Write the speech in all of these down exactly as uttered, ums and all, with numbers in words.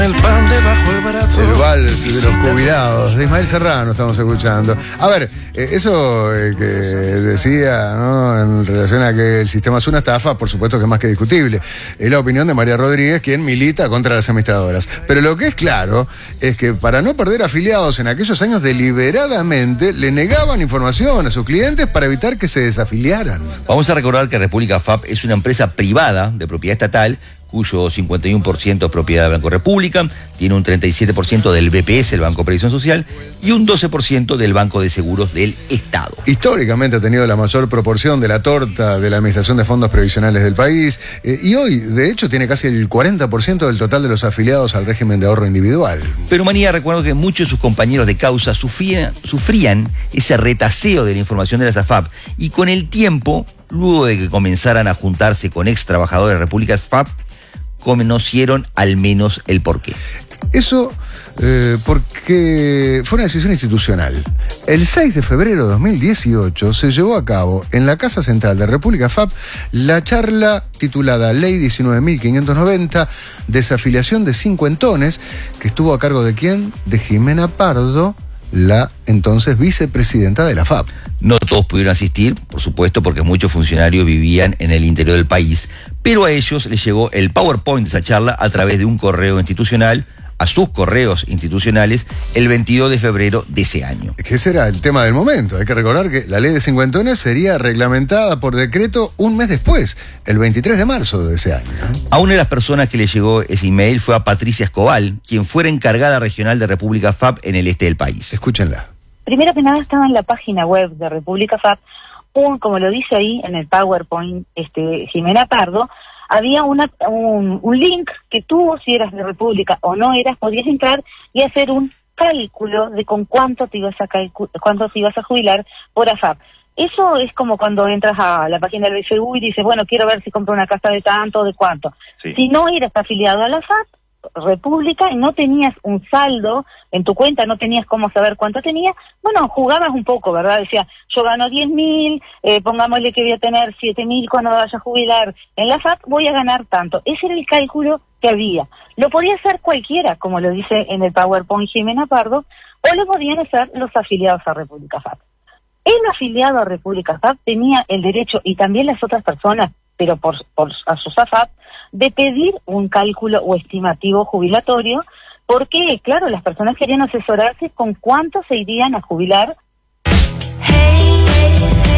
El pan debajo del brazo. El vals de los jubilados, de Ismael Serrano estamos escuchando. A ver, eh, eso eh, que decía, ¿no?, en relación a que el sistema es una estafa, por supuesto que es más que discutible. Es la opinión de María Rodríguez, quien milita contra las administradoras. Pero lo que es claro es que para no perder afiliados en aquellos años, deliberadamente le negaban información a sus clientes para evitar que se desafiliaran. Vamos a recordar que República F A P es una empresa privada de propiedad estatal, cuyo cincuenta y uno por ciento es propiedad del Banco República, tiene un treinta y siete por ciento del B P S, el Banco de Previsión Social, y un doce por ciento del Banco de Seguros del Estado. Históricamente ha tenido la mayor proporción de la torta de la administración de fondos previsionales del país, eh, y hoy, de hecho, tiene casi el cuarenta por ciento del total de los afiliados al régimen de ahorro individual. Pero María, recuerdo que muchos de sus compañeros de causa sufrían, sufrían ese retaseo de la información de las A F A P, y con el tiempo, luego de que comenzaran a juntarse con ex trabajadores de República F A P, conocieron al menos el porqué. Eso eh, porque fue una decisión institucional. El seis de febrero de dos mil dieciocho se llevó a cabo en la Casa Central de República F A P la charla titulada Ley diecinueve mil quinientos noventa, desafiliación de cincuentones, que estuvo a cargo de ¿quién? De Jimena Pardo, la entonces vicepresidenta de la F A P. No todos pudieron asistir, por supuesto, porque muchos funcionarios vivían en el interior del país, pero a ellos les llegó el PowerPoint de esa charla a través de un correo institucional a sus correos institucionales el veintidós de febrero de ese año. Que ese era el tema del momento. Hay que recordar que la ley de cincuentones sería reglamentada por decreto un mes después, el veintitrés de marzo de ese año. A una de las personas que le llegó ese email fue a Patricia Escobal, quien fuera encargada regional de República F A P en el este del país. Escúchenla. Primero que nada estaba en la página web de República F A P, un, como lo dice ahí en el PowerPoint, este, Jimena Pardo, había una, un, un link que tú, si eras de República o no eras, podías entrar y hacer un cálculo de con cuánto te ibas a calcu- cuánto te ibas a jubilar por A F A P. Eso es como cuando entras a la página del B C U y dices, bueno, quiero ver si compro una casa de tanto o de cuánto. Sí. Si no eras afiliado a la F A P, República, y no tenías un saldo en tu cuenta, no tenías cómo saber cuánto tenías, bueno, jugabas un poco, ¿verdad? Decía, yo gano diez mil, eh, pongámosle que voy a tener siete mil cuando me vaya a jubilar en la F A P, voy a ganar tanto. Ese era el cálculo que había. Lo podía hacer cualquiera, como lo dice en el PowerPoint Jimena Pardo, o lo podían hacer los afiliados a República F A P. El afiliado a República F A P tenía el derecho, y también las otras personas, pero por, por a sus A F A P, de pedir un cálculo o estimativo jubilatorio, porque, claro, las personas querían asesorarse con cuánto se irían a jubilar. Hey, hey,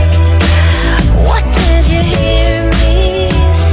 hey. What did you hear me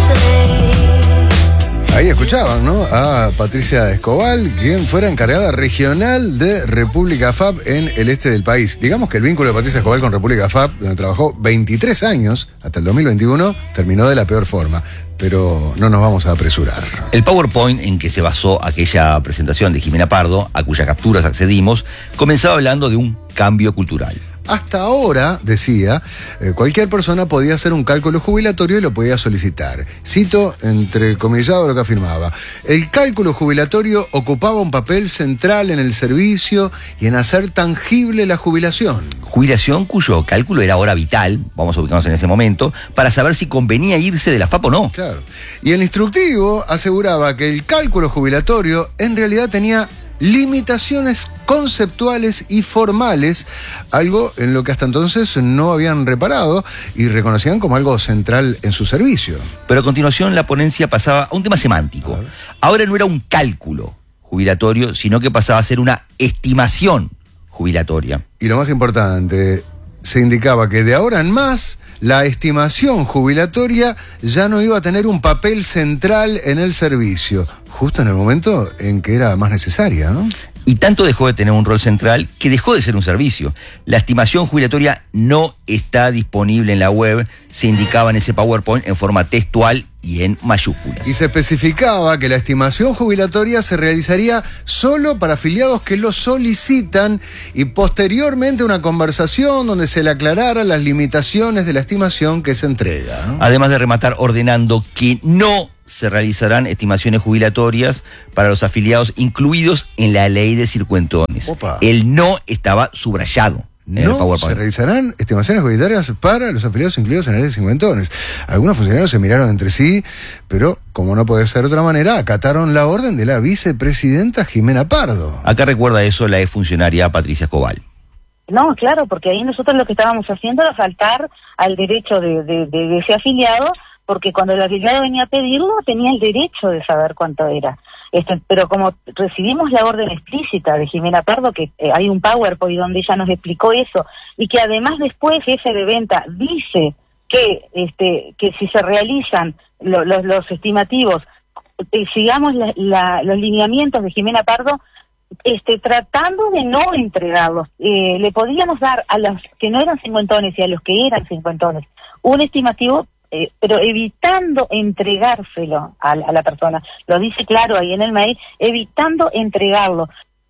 say? Ahí escuchaban, ¿no?, a Patricia Escobal, quien fuera encargada regional de República F A P en el este del país. Digamos que el vínculo de Patricia Escobal con República F A P, donde trabajó veintitrés años, hasta el dos mil veintiuno, terminó de la peor forma. Pero no nos vamos a apresurar. El PowerPoint en que se basó aquella presentación de Jimena Pardo, a cuyas capturas accedimos, comenzaba hablando de un cambio cultural. Hasta ahora, decía, eh, cualquier persona podía hacer un cálculo jubilatorio y lo podía solicitar. Cito, entrecomillado, lo que afirmaba. El cálculo jubilatorio ocupaba un papel central en el servicio y en hacer tangible la jubilación. Jubilación cuyo cálculo era hora vital, vamos a ubicarnos en ese momento, para saber si convenía irse de la F A P o no. Claro. Y el instructivo aseguraba que el cálculo jubilatorio en realidad tenía limitaciones conceptuales y formales, algo en lo que hasta entonces no habían reparado y reconocían como algo central en su servicio. Pero a continuación la ponencia pasaba a un tema semántico. Ahora no era un cálculo jubilatorio, sino que pasaba a ser una estimación jubilatoria. Y lo más importante, se indicaba que de ahora en más la estimación jubilatoria ya no iba a tener un papel central en el servicio, justo en el momento en que era más necesaria, ¿no? Y tanto dejó de tener un rol central que dejó de ser un servicio. La estimación jubilatoria no está disponible en la web, se indicaba en ese PowerPoint en forma textual y en mayúsculas. Y se especificaba que la estimación jubilatoria se realizaría solo para afiliados que lo solicitan y posteriormente una conversación donde se le aclararan las limitaciones de la estimación que se entrega, ¿no? Además de rematar ordenando que no se realizarán estimaciones jubilatorias para los afiliados incluidos en la ley de cincuentones. Opa. El no estaba subrayado. No se realizarán estimaciones jubilarias para los afiliados incluidos en la ley de cincuentones. Algunos funcionarios se miraron entre sí, pero como no puede ser de otra manera, acataron la orden de la vicepresidenta Jimena Pardo. Acá recuerda eso la exfuncionaria Patricia Escobar. No, claro, porque ahí nosotros lo que estábamos haciendo era faltar al derecho de, de, de, de ese afiliado, porque cuando el afiliado venía a pedirlo, tenía el derecho de saber cuánto era. Este, pero como recibimos la orden explícita de Jimena Pardo, que eh, hay un PowerPoint donde ella nos explicó eso, y que además después jefe de venta dice que este que si se realizan lo, lo, los estimativos, eh, sigamos la, la, los lineamientos de Jimena Pardo, este tratando de no entregarlos. Eh, le podíamos dar a los que no eran cincuentones y a los que eran cincuentones un estimativo, Eh, pero evitando entregárselo a, a la persona. Lo dice claro ahí en el mail, evitando entregarlo.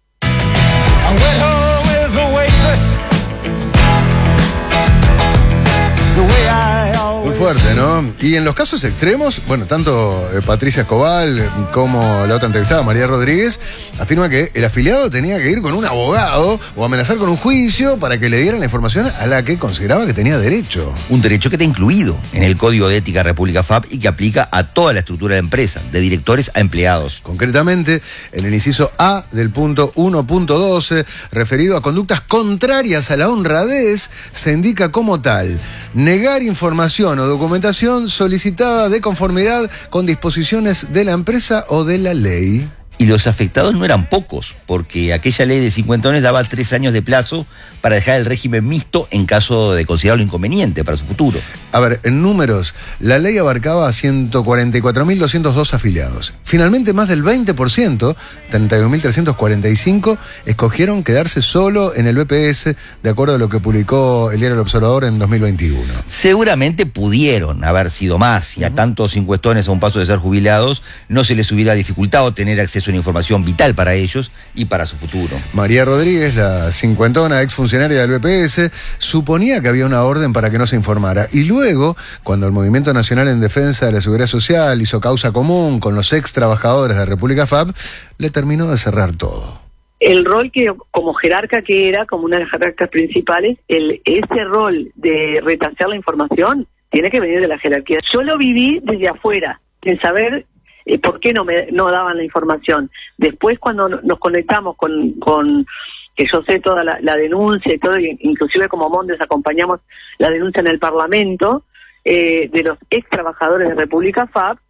Muy fuerte, ¿no? Y en los casos extremos, bueno, tanto eh, Patricia Escobar como la otra entrevistada, María Rodríguez, afirma que el afiliado tenía que ir con un abogado o amenazar con un juicio para que le dieran la información a la que consideraba que tenía derecho. Un derecho que está incluido en el Código de Ética República F A P y que aplica a toda la estructura de la empresa, de directores a empleados. Concretamente, en el inciso A del punto uno punto doce, referido a conductas contrarias a la honradez, se indica como tal: negar información o documentación solicitada de conformidad con disposiciones de la empresa o de la ley. Y los afectados no eran pocos, porque aquella ley de cincuentones daba tres años de plazo para dejar el régimen mixto en caso de considerarlo inconveniente para su futuro. A ver, en números, la ley abarcaba a ciento cuarenta y cuatro mil doscientos dos afiliados. Finalmente, más del veinte por ciento, treinta y un mil trescientos cuarenta y cinco, escogieron quedarse solo en el B P S, de acuerdo a lo que publicó el diario El Observador en dos mil veintiuno. Seguramente pudieron haber sido más, y a tantos cincuentones a un paso de ser jubilados no se les hubiera dificultado tener acceso a una información vital para ellos y para su futuro. María Rodríguez, la cincuentona exfuncionaria del B P S, suponía que había una orden para que no se informara, y luego, cuando el Movimiento Nacional en Defensa de la Seguridad Social hizo causa común con los ex trabajadores de República F A P, le terminó de cerrar todo. El rol que, como jerarca que era, como una de las jerarcas principales, el ese rol de retasear la información tiene que venir de la jerarquía. Yo lo viví desde afuera, sin saber eh, por qué no me no daban la información. Después, cuando nos conectamos con, con que yo sé toda la, la denuncia y todo, inclusive como Mondes acompañamos la denuncia en el Parlamento eh, de los ex trabajadores de República F A P.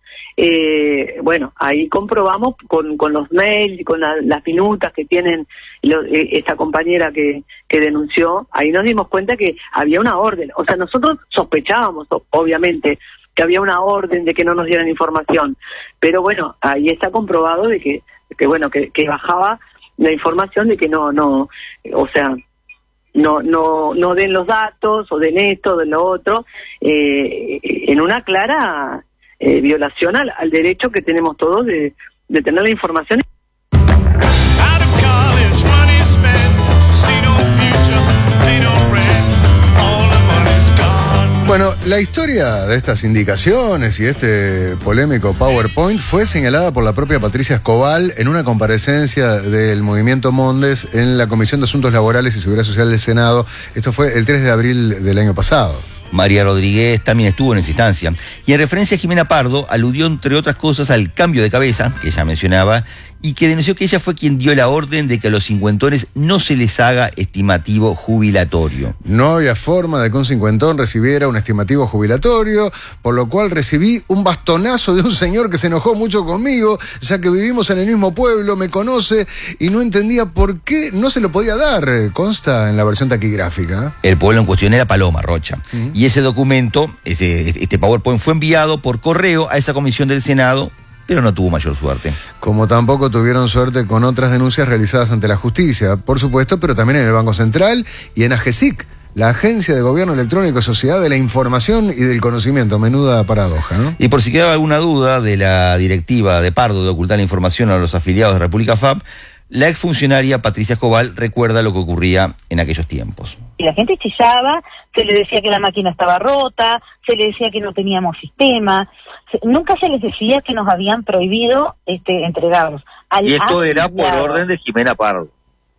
Eh, bueno, ahí comprobamos con, con los mails y con la, las minutas que tienen lo, eh, esta compañera que, que denunció. Ahí nos dimos cuenta que había una orden. O sea, nosotros sospechábamos, obviamente, que había una orden de que no nos dieran información, pero bueno, ahí está comprobado de que, que bueno, que, que bajaba la información de que no, no, o sea, no, no, no den los datos o den esto, den lo otro, eh, en una clara eh, violación al, al derecho que tenemos todos de, de tener la información. Bueno, la historia de estas indicaciones y este polémico PowerPoint fue señalada por la propia Patricia Escobar en una comparecencia del Movimiento Mondes en la Comisión de Asuntos Laborales y Seguridad Social del Senado. Esto fue el tres de abril del año pasado. María Rodríguez también estuvo en esa instancia. Y en referencia a Jimena Pardo, aludió entre otras cosas al cambio de cabeza, que ella mencionaba, y que denunció que ella fue quien dio la orden de que a los cincuentones no se les haga estimativo jubilatorio. No había forma de que un cincuentón recibiera un estimativo jubilatorio, por lo cual recibí un bastonazo de un señor que se enojó mucho conmigo, ya que vivimos en el mismo pueblo, me conoce, y no entendía por qué no se lo podía dar. Consta en la versión taquigráfica. El pueblo en cuestión era Paloma, Rocha. Uh-huh. Y ese documento, ese, este PowerPoint fue enviado por correo a esa comisión del Senado, pero no tuvo mayor suerte. Como tampoco tuvieron suerte con otras denuncias realizadas ante la justicia, por supuesto, pero también en el Banco Central y en AGESIC, la Agencia de Gobierno Electrónico, Sociedad de la Información y del Conocimiento. Menuda paradoja, ¿no? Y por si quedaba alguna duda de la directiva de Pardo de ocultar la información a los afiliados de República F A P, la exfuncionaria Patricia Escobar recuerda lo que ocurría en aquellos tiempos. Y la gente chillaba, se le decía que la máquina estaba rota, se le decía que no teníamos sistema, se, nunca se les decía que nos habían prohibido este, entregarlos. Al y esto era por orden de Jimena Pardo.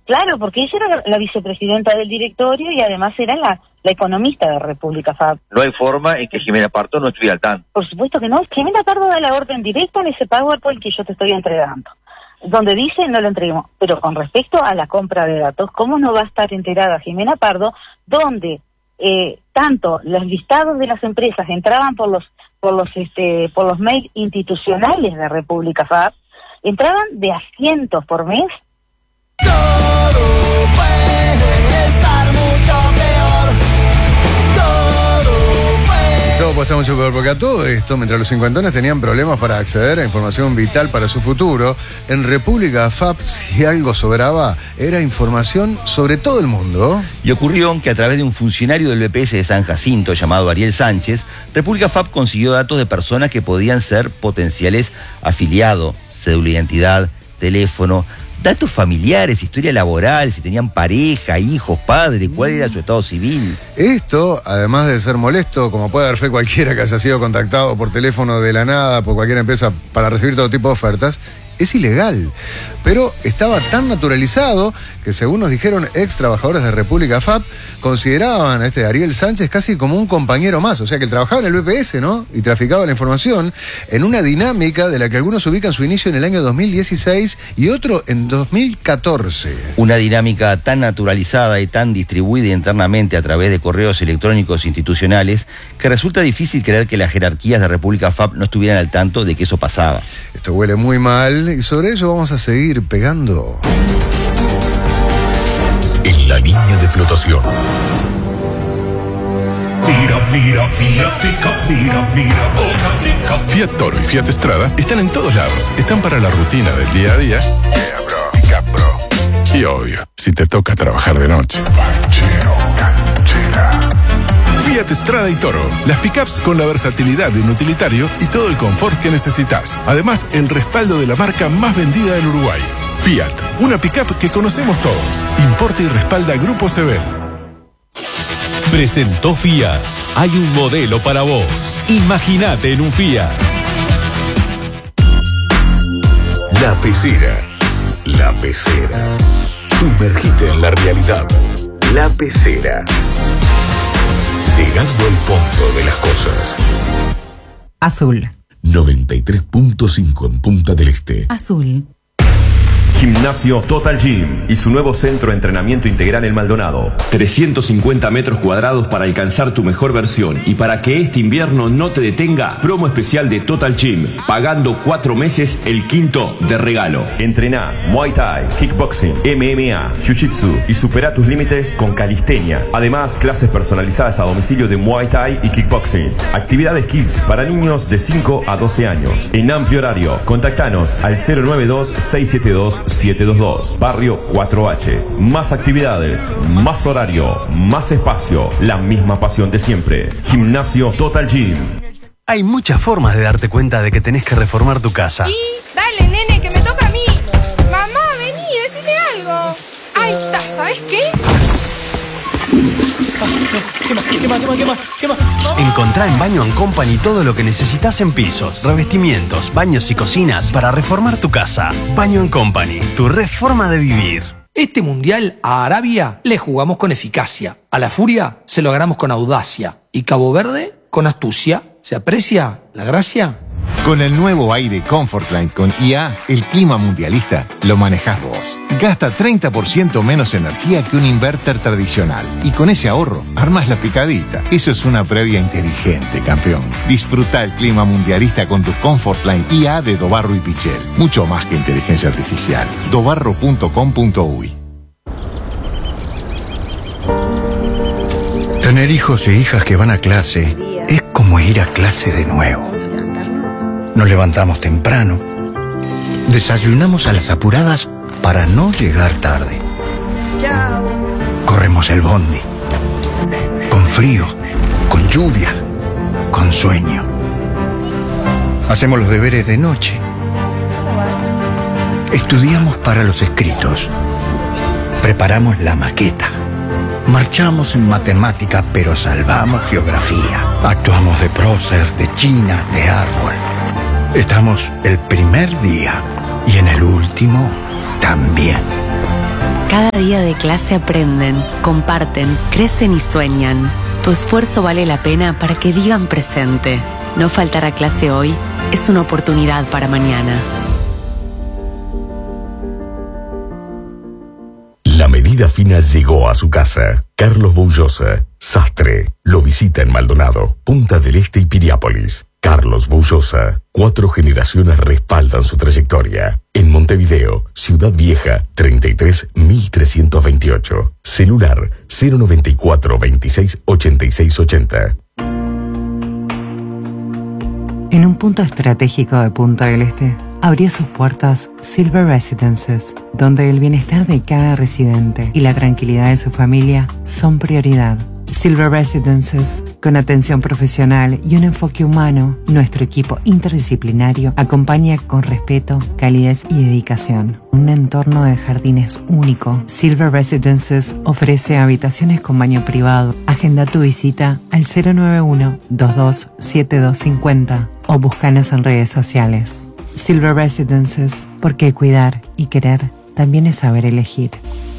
Claro, porque ella era la vicepresidenta del directorio y además era la, la economista de República F A B. No hay forma en que Jimena Pardo no estuviera al tanto. Por supuesto que no. Jimena Pardo da la orden directa en ese PowerPoint que yo te estoy entregando. Donde dice, no lo entreguemos. Pero con respecto a la compra de datos, ¿cómo no va a estar enterada Jimena Pardo? Donde eh, tanto los listados de las empresas entraban por los por los este por los mails institucionales de República F A B, entraban de a cientos por mes. Todo puede estar mucho peor. Todo puede... Todo puede estar mucho peor, porque a todo esto, mientras los cincuentones tenían problemas para acceder a información vital para su futuro, en República F A B, si algo sobraba, era información sobre todo el mundo. Y ocurrió que a través de un funcionario del B P S de San Jacinto llamado Ariel Sánchez, República F A B consiguió datos de personas que podían ser potenciales afiliados, cédula de identidad, teléfono, datos familiares, historia laboral, si tenían pareja, hijos, padres, cuál era su estado civil. Esto, además de ser molesto, como puede dar fe cualquiera que haya sido contactado por teléfono de la nada por cualquier empresa para recibir todo tipo de ofertas, es ilegal. Pero estaba tan naturalizado que, según nos dijeron ex trabajadores de República F A B, consideraban a este Ariel Sánchez casi como un compañero más. O sea, que él trabajaba en el B P S, ¿no? Y traficaba la información en una dinámica de la que algunos ubican su inicio en el año dos mil dieciséis y otro en dos mil catorce. Una dinámica tan naturalizada y tan distribuida internamente a través de correos electrónicos institucionales que resulta difícil creer que las jerarquías de República F A B no estuvieran al tanto de que eso pasaba. Esto huele muy mal y sobre ello vamos a seguir pegando. En la línea de flotación. Mira, mira, Fiat Pickup, mira, mira, otra Pickup. Fiat Toro y Fiat Strada están en todos lados. Están para la rutina del día a día. Yeah, bro, Pickup, bro. Y obvio, si te toca trabajar de noche. Ranchero, canchera. Fiat Strada y Toro, las pickups con la versatilidad de un utilitario y todo el confort que necesitas. Además, el respaldo de la marca más vendida del Uruguay. Fiat, una pickup que conocemos todos. Importa y respalda Grupo Sebel. Presentó Fiat. Hay un modelo para vos. Imagínate en un Fiat. La Pecera. La Pecera. Sumergite en la realidad. La Pecera. Llegando al fondo de las cosas. Azul. noventa y tres punto cinco en Punta del Este. Azul. Gimnasio Total Gym y su nuevo centro de entrenamiento integral en Maldonado. trescientos cincuenta metros cuadrados para alcanzar tu mejor versión. Y para que este invierno no te detenga, promo especial de Total Gym. Pagando cuatro meses, el quinto de regalo. Entrená Muay Thai, Kickboxing, M M A, Jiu-Jitsu y supera tus límites con calistenia. Además, clases personalizadas a domicilio de Muay Thai y Kickboxing. Actividades Kids para niños de cinco a doce años. En amplio horario, contactanos al cero nueve dos seis siete dos siete dos dos. Barrio cuatro H. Más actividades, más horario, más espacio, la misma pasión de siempre. Gimnasio Total Gym. Hay muchas formas de darte cuenta de que tenés que reformar tu casa. Y dale, nene, que me toca a mí. Mamá, vení, decime algo. Ahí está, ¿sabes qué? Quema, quema, quema, quema, quema. Encontrá en Baño and Company todo lo que necesitas en pisos, revestimientos, baños y cocinas para reformar tu casa. Baño and Company, tu reforma de vivir. Este mundial a Arabia le jugamos con eficacia. A la Furia se lo ganamos con audacia. Y Cabo Verde con astucia. ¿Se aprecia la gracia? Con el nuevo aire Comfortline con I A, el clima mundialista lo manejás vos. Gasta treinta por ciento menos energía que un inverter tradicional. Y con ese ahorro, armas la picadita. Eso es una previa inteligente, campeón. Disfruta el clima mundialista con tu Comfortline I A de Dobarro y Pichel. Mucho más que inteligencia artificial. dobarro punto com punto uy. Tener hijos e hijas que van a clase es como ir a clase de nuevo. Nos levantamos temprano, desayunamos a las apuradas para no llegar tarde. Chao. Corremos el bondi, con frío, con lluvia, con sueño. Hacemos los deberes de noche. Estudiamos para los escritos. Preparamos la maqueta. Marchamos en matemática, pero salvamos geografía. Actuamos de prócer, de china, de árbol. Estamos el primer día y en el último también. Cada día de clase aprenden, comparten, crecen y sueñan. Tu esfuerzo vale la pena para que digan presente. No faltar a clase hoy es una oportunidad para mañana. La medida fina llegó a su casa. Carlos Boullosa, sastre, lo visita en Maldonado, Punta del Este y Piriápolis. Carlos Boullosa, cuatro generaciones respaldan su trayectoria. En Montevideo, Ciudad Vieja, treinta y tres mil trescientos veintiocho. Celular cero noventa y cuatro veintiséis ochenta y seis ochenta. En un punto estratégico de Punta del Este, abrió sus puertas Silver Residences, donde el bienestar de cada residente y la tranquilidad de su familia son prioridad. Silver Residences, con atención profesional y un enfoque humano, nuestro equipo interdisciplinario acompaña con respeto, calidez y dedicación. Un entorno de jardines único. Silver Residences ofrece habitaciones con baño privado. Agenda tu visita al cero nueve uno, dos dos siete dos cinco cero o búscanos en redes sociales. Silver Residences, porque cuidar y querer también es saber elegir.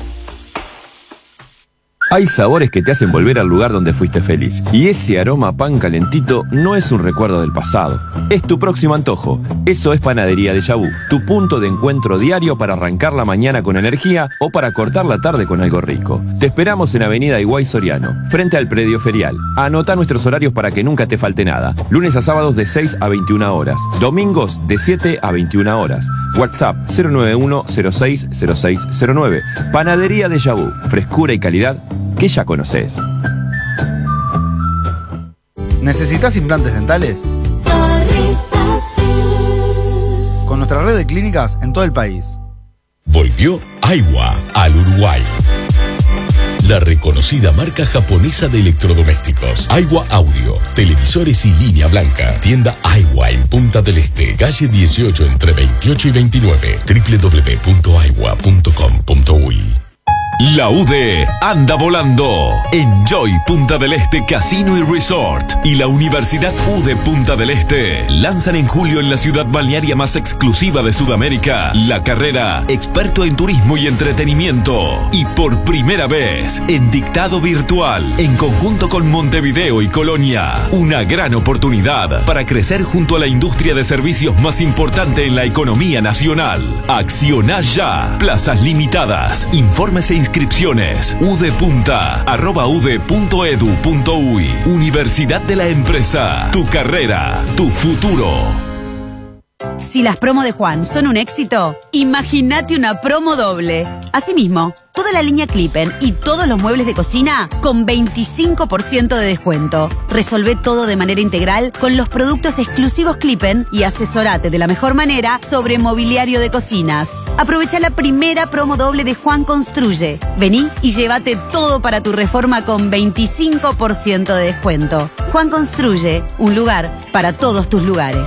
Hay sabores que te hacen volver al lugar donde fuiste feliz. Y ese aroma a pan calentito no es un recuerdo del pasado. Es tu próximo antojo. Eso es Panadería Déjà Vu. Tu punto de encuentro diario para arrancar la mañana con energía o para cortar la tarde con algo rico. Te esperamos en Avenida Higuay Soriano, frente al predio ferial. Anota nuestros horarios para que nunca te falte nada. Lunes a sábados de seis a veintiuna horas. Domingos de siete a veintiuna horas. WhatsApp cero nueve uno cero seis cero seis cero nueve. Panadería Déjà Vu. Frescura y calidad que ya conoces. ¿Necesitas implantes dentales? Con nuestra red de clínicas en todo el país. Volvió Aiwa al Uruguay. La reconocida marca japonesa de electrodomésticos. Aiwa Audio, televisores y línea blanca. Tienda Aiwa en Punta del Este, calle dieciocho entre veintiocho y veintinueve. doble u doble u doble u punto aiwa punto com punto uy. La U D anda volando. Enjoy Punta del Este Casino y Resort y la Universidad U D Punta del Este lanzan en julio en la ciudad balnearia más exclusiva de Sudamérica la carrera Experto en Turismo y Entretenimiento. Y por primera vez en dictado virtual en conjunto con Montevideo y Colonia. Una gran oportunidad para crecer junto a la industria de servicios más importante en la economía nacional. Acciona ya. Plazas limitadas. Informes e inscripciones udepunta arroba ude punto edu punto uy. Universidad de la Empresa. Tu carrera, tu futuro. Si las promos de Juan son un éxito, imagínate una promo doble. Asimismo, toda la línea Clippen y todos los muebles de cocina con veinticinco por ciento de descuento. Resolvé todo de manera integral con los productos exclusivos Clippen y asesorate de la mejor manera sobre mobiliario de cocinas. Aprovecha la primera promo doble de Juan Construye. Vení y llévate todo para tu reforma con veinticinco por ciento de descuento. Juan Construye, un lugar para todos tus lugares.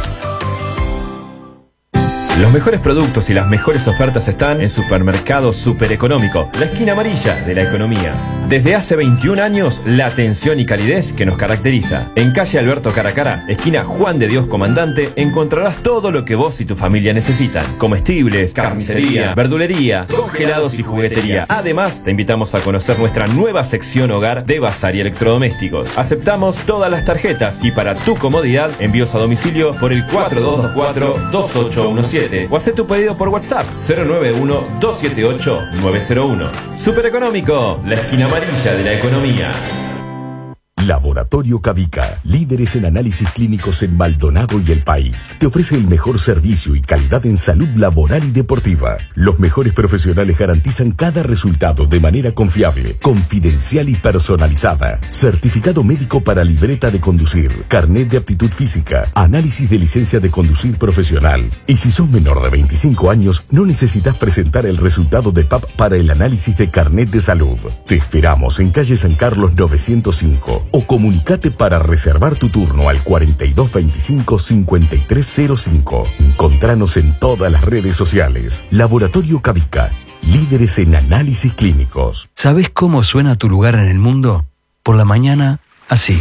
Los mejores productos y las mejores ofertas están en Supermercado Super Económico, la esquina amarilla de la economía. Desde hace veintiún años, la atención y calidez que nos caracteriza. En calle Alberto Caracara, esquina Juan de Dios Comandante, encontrarás todo lo que vos y tu familia necesitan. Comestibles, carnicería, verdulería, congelados y juguetería. Además, te invitamos a conocer nuestra nueva sección hogar de bazar y electrodomésticos. Aceptamos todas las tarjetas y para tu comodidad, envíos a domicilio por el cuatro dos dos cuatro dos ocho uno siete. O haz tu pedido por WhatsApp cero nueve uno dos siete ocho nueve cero uno. Super Económico, la esquina amarilla de la economía. Laboratorio Cavica, líderes en análisis clínicos en Maldonado y el país. Te ofrece el mejor servicio y calidad en salud laboral y deportiva. Los mejores profesionales garantizan cada resultado de manera confiable, confidencial y personalizada. Certificado médico para libreta de conducir, carnet de aptitud física, análisis de licencia de conducir profesional. Y si sos menor de veinticinco años, no necesitas presentar el resultado de P A P para el análisis de carnet de salud. Te esperamos en calle San Carlos novecientos cinco. O comunicate para reservar tu turno al cuarenta y dos veinticinco cincuenta y tres cero cinco. Encontranos en todas las redes sociales. Laboratorio Cavica, líderes en análisis clínicos. ¿Sabes cómo suena tu lugar en el mundo? Por la mañana, así.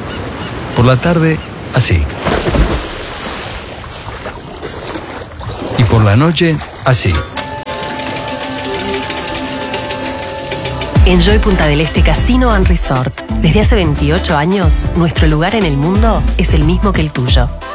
Por la tarde, así. Y por la noche, así. Enjoy Punta del Este Casino and Resort. Desde hace veintiocho años, nuestro lugar en el mundo es el mismo que el tuyo.